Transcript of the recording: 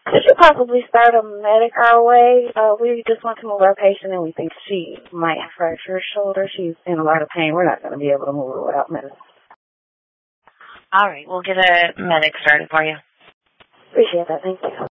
Could you possibly start a medic our way? We just want to move our patient, and we think she might have fractured her shoulder. She's in a lot of pain. We're not going to be able to move her without medicine. All right, we'll get a medic started for you. Appreciate that. Thank you.